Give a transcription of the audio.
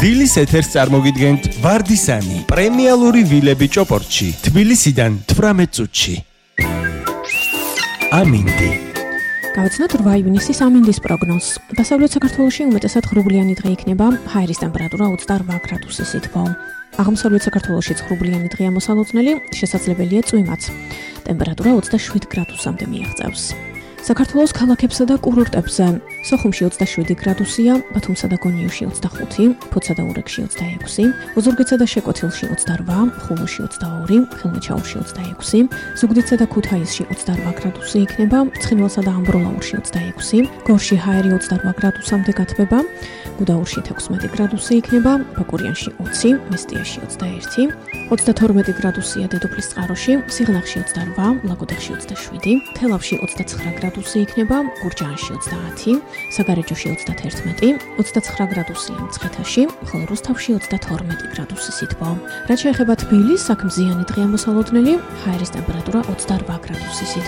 დილის ეთერს წარმოგიდგენთ ვარდისანი, პრემიალური ვილები ჭოპორტში, თბილისიდან 18 წუთში. ამინდი. გავაცნოთ 8 ივნისის ამინდის პროგნოზს. დასავლეთ საქართველოში უმეტესად ღრუბლიანი დღე იქნება, ჰაერის ტემპერატურა 28 გრადუსის სითბო. აღმოსავლეთ საქართველოში ღრუბლიანი დღეა მოსალოდნელი, შესაძლებელია წვიმაც. ტემპერატურა 27 გრადუსამდე მიაღწევს. საქართველოს ქალაქებსა და კურორტებზე სოხუმში 27 გრადუსია, ბათუმსა და გონიოში 25, ფოთსა და ურეკში 26, ოზურგეთსა და შეკვეთილში 28, ხულოში 22, ხელმეჩაურში 26, ზუგდიდსა და ქუთაისში 28 გრადუსი იქნება, ცხინვალსა და ამბროლაურში 26, გორში ჰაერი 28 გრადუსამდე გათბება, გუდაურში 16 გრადუსი იქნება, ბაკურიანში 20, მესტიაში 21, 32 გრადუსია დედოფლის წყაროში, სიღნაღში 28, ლაგოდეხში 27, თელავში 29 გრადუსი იქნება, გურჯაანში 30, საგარეჯოში 31, 29 გრადუსია მცხეთაში, ხოლო რუსთავში 32 გრადუსი სითბო. რაც შეეხება თბილისს, აქ მზიანი დღეა მოსალოდნელი, ჰაერის ტემპერატურა 28 გრადუსი სითბო.